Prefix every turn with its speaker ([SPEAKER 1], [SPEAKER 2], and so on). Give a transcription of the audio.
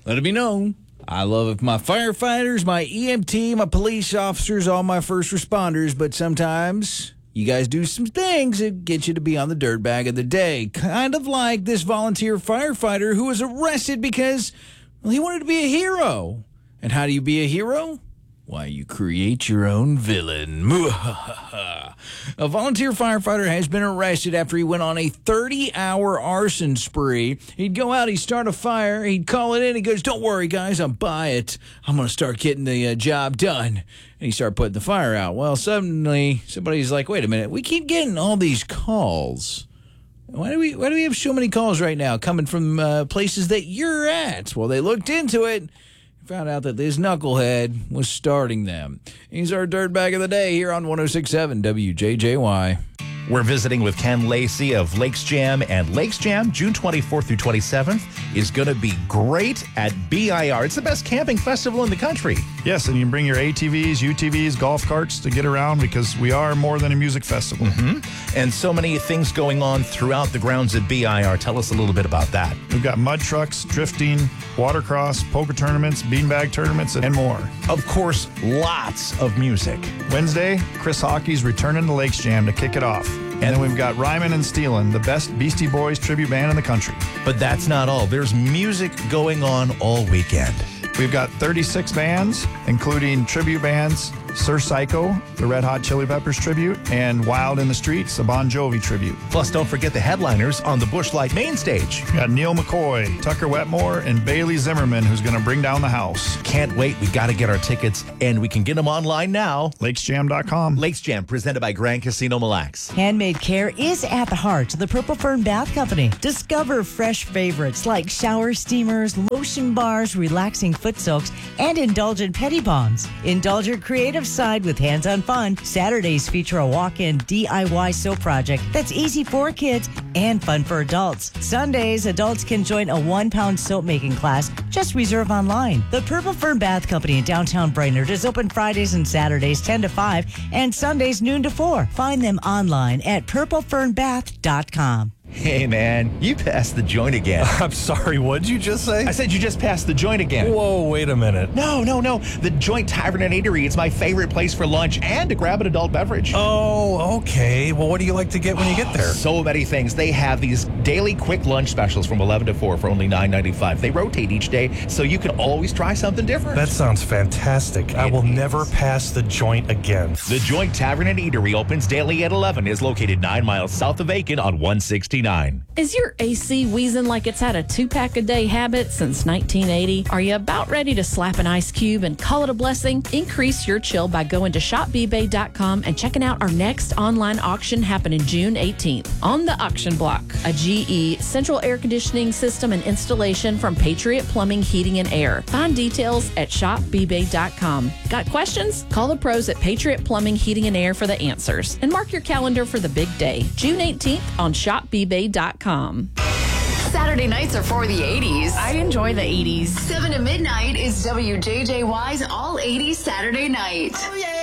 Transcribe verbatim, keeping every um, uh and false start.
[SPEAKER 1] Let it be known, I love my firefighters, my E M T, my police officers, all my first responders, but sometimes you guys do some things that get you to be on the dirtbag of the day. Kind of like this volunteer firefighter who was arrested because, well, he wanted to be a hero. And how do you be a hero? Why, you create your own villain. A volunteer firefighter has been arrested after he went on a thirty-hour arson spree. He'd go out, he'd start a fire, he'd call it in, he goes, don't worry, guys, I'm by it. I'm going to start getting the uh, job done. And he started putting the fire out. Well, suddenly, somebody's like, wait a minute, we keep getting all these calls. Why do we, why do we have so many calls right now coming from uh, places that you're at? Well, they looked into it. Found out that this knucklehead was starting them. He's our dirtbag of the day here on one oh six point seven W J J Y.
[SPEAKER 2] We're visiting with Ken Lacey of Lakes Jam, and Lakes Jam, June twenty-fourth through twenty-seventh, is going to be great at B I R. It's the best camping festival in the country.
[SPEAKER 3] Yes, and you can bring your A T Vs, U T Vs, golf carts to get around because we are more than a music festival.
[SPEAKER 2] Mm-hmm. And so many things going on throughout the grounds at B I R. Tell us a little bit about that.
[SPEAKER 3] We've got mud trucks, drifting, watercross, poker tournaments, beanbag tournaments, and more.
[SPEAKER 2] Of course, lots of music.
[SPEAKER 3] Wednesday, Chris Hockey's returning to Lakes Jam to kick it off. And then we've got Ryman and Steelin', the best Beastie Boys tribute band in the country.
[SPEAKER 2] But that's not all. There's music going on all weekend.
[SPEAKER 3] We've got thirty-six bands, including tribute bands, Sir Psycho, the Red Hot Chili Peppers tribute, and Wild in the Streets, a Bon Jovi tribute.
[SPEAKER 2] Plus, don't forget the headliners on the Busch Light main stage.
[SPEAKER 3] We got Neil McCoy, Tucker Wetmore, and Bailey Zimmerman, who's going to bring down the house.
[SPEAKER 2] Can't wait. We got to get our tickets, and we can get them online now.
[SPEAKER 3] Lakes Jam dot com.
[SPEAKER 2] Lakes Jam, presented by Grand Casino Mille Lacs.
[SPEAKER 4] Handmade care is at the heart of the Purple Fern Bath Company. Discover fresh favorites like shower steamers, lotion bars, relaxing foot soaks, and indulgent petty bombs. Indulge your creative side with hands-on fun. Saturdays feature a walk-in D I Y soap project that's easy for kids and fun for adults. Sundays, adults can join a one-pound soap-making class. Just reserve online. The Purple Fern Bath Company in downtown Brainerd is open Fridays and Saturdays ten to five and Sundays noon to four. Find them online at purple fern bath dot com.
[SPEAKER 2] Hey, man, you passed the joint again.
[SPEAKER 5] I'm sorry, what did you just say?
[SPEAKER 2] I said you just passed the joint again.
[SPEAKER 5] Whoa, wait a minute.
[SPEAKER 2] No, no, no. The Joint Tavern and Eatery. It's my favorite place for lunch and to grab an adult beverage.
[SPEAKER 5] Oh, okay. Well, what do you like to get when you get there?
[SPEAKER 2] So many things. They have these daily quick lunch specials from eleven to four for only nine ninety-five. They rotate each day, so you can always try something different.
[SPEAKER 5] That sounds fantastic. It I will is. never pass the Joint again.
[SPEAKER 2] The Joint Tavern and Eatery opens daily at eleven, is located nine miles south of Aiken on one sixty-nine.
[SPEAKER 6] Is your A C wheezing like it's had a two-pack-a-day habit since nineteen eighty? Are you about ready to slap an ice cube and call it a blessing? Increase your chill by going to shop b bay dot com and checking out our next online auction happening June eighteenth. On the auction block, a G E central air conditioning system and installation from Patriot Plumbing, Heating, and Air. Find details at shop b bay dot com. Got questions? Call the pros at Patriot Plumbing, Heating, and Air for the answers. And mark your calendar for the big day, June eighteenth on shop b bay dot com.
[SPEAKER 7] Saturday nights are for the eighties.
[SPEAKER 8] I enjoy the eighties.
[SPEAKER 7] seven to midnight is W J J Y's All eighties Saturday Night.
[SPEAKER 8] Oh, yeah.